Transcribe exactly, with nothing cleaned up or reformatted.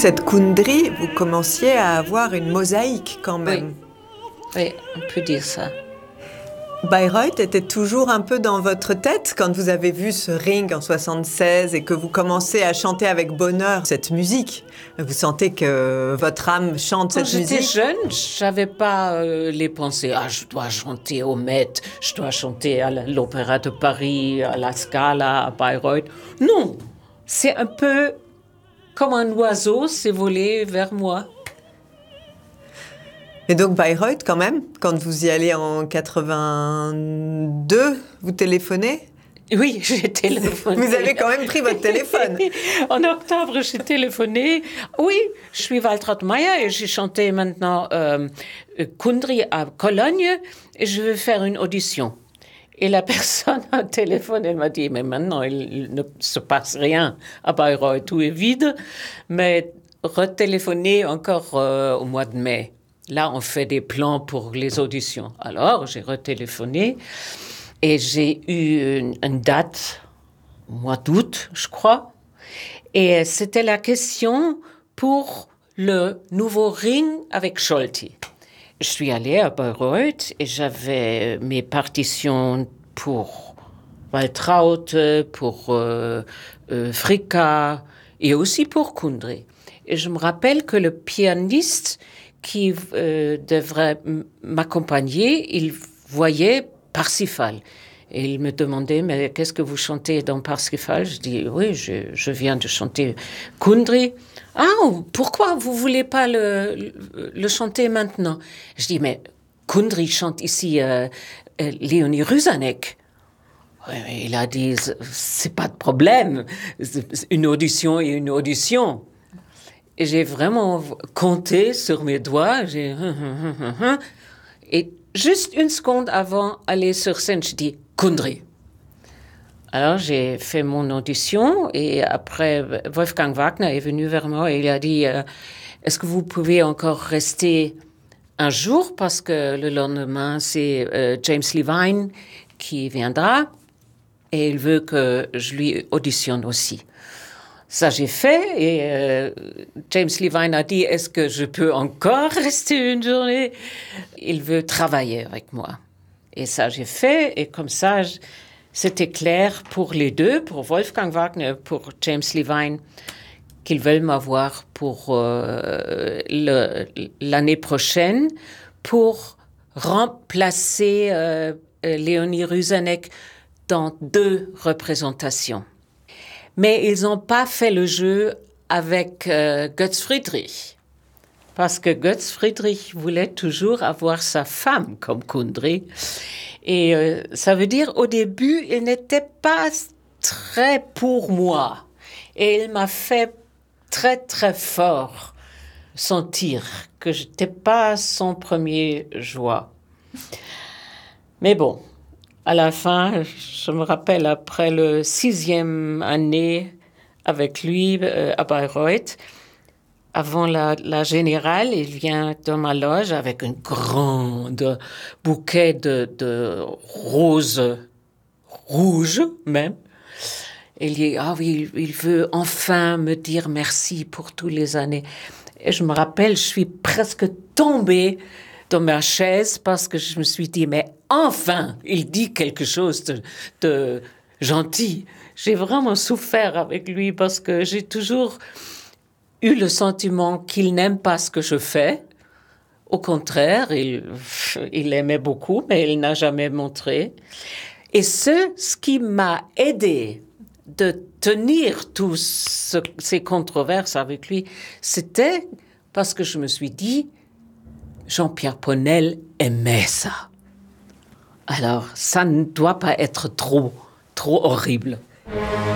cette Kundry, vous commenciez à avoir une mosaïque quand même. Oui, oui, on peut dire ça. Bayreuth était toujours un peu dans votre tête quand vous avez vu ce Ring en soixante-seize et que vous commencez à chanter avec bonheur cette musique. Vous sentez que votre âme chante Quand cette musique? Quand j'étais jeune, j'avais pas euh, les pensées. Ah, je dois chanter au Met, je dois chanter à l'Opéra de Paris, à la Scala, à Bayreuth. Non, c'est un peu comme un oiseau s'est volé vers moi. Et donc Bayreuth, quand même, quand vous y allez en quatre-vingt-deux, vous téléphonez? Oui, j'ai téléphoné. Vous avez quand même pris votre téléphone. En octobre, j'ai téléphoné. Oui, je suis Waltraud Meier et j'ai chanté maintenant euh, Kundry à Cologne et je veux faire une audition. Et la personne au téléphone, elle m'a dit, mais maintenant, il ne se passe rien à Bayreuth, tout est vide, mais retéléphoner encore euh, au mois de mai. Là, on fait des plans pour les auditions. Alors, j'ai retéléphoné et j'ai eu une, une date, au mois d'août, je crois. Et c'était la question pour le nouveau Ring avec Scholti. Je suis allée à Bayreuth et j'avais mes partitions pour Waltraud, pour euh, euh, Fricka et aussi pour Kundry. Et je me rappelle que le pianiste qui euh, devrait m'accompagner, il voyait Parsifal. Et il me demandait, mais qu'est-ce que vous chantez dans Parsifal? Je dis, oui, je, je viens de chanter Kundry. Ah, pourquoi vous voulez pas le, le, le chanter maintenant? Je dis, mais Kundry chante ici euh, euh, Léonie Ruzanek. Il a dit, c'est pas de problème, une audition et une audition. Et j'ai vraiment compté sur mes doigts. J'ai... Et juste une seconde avant d'aller sur scène, je dis Kundry. Alors j'ai fait mon audition et après Wolfgang Wagner est venu vers moi et il a dit euh, est-ce que vous pouvez encore rester un jour parce que le lendemain c'est euh, James Levine qui viendra et il veut que je lui auditionne aussi. Ça, j'ai fait et euh, James Levine a dit, est-ce que je peux encore rester une journée? Il veut travailler avec moi. Et ça, j'ai fait et comme ça, je, c'était clair pour les deux, pour Wolfgang Wagner, pour James Levine, qu'ils veulent m'avoir pour euh, le, l'année prochaine pour remplacer euh, Léonie Ruzanek dans deux représentations. Mais ils n'ont pas fait le jeu avec euh, Götz Friedrich. Parce que Götz Friedrich voulait toujours avoir sa femme comme Kundry. Et euh, ça veut dire, au début, il n'était pas très pour moi. Et il m'a fait très, très fort sentir que je n'étais pas son premier joie. Mais bon. À la fin, je me rappelle, après le sixième année avec lui euh, à Bayreuth, avant la, la générale, il vient dans ma loge avec un grand bouquet de, de roses rouges même. Il dit, ah oui, il, il veut enfin me dire merci pour toutes les années. Et je me rappelle, je suis presque tombée dans ma chaise parce que je me suis dit, mais enfin, il dit quelque chose de, de gentil. J'ai vraiment souffert avec lui parce que j'ai toujours eu le sentiment qu'il n'aime pas ce que je fais. Au contraire, il, il aimait beaucoup, mais il n'a jamais montré. Et ce, ce qui m'a aidé de tenir toutes ce, ces controverses avec lui, c'était parce que je me suis dit, Jean-Pierre Ponel aimait ça. Alors, ça ne doit pas être trop, trop horrible.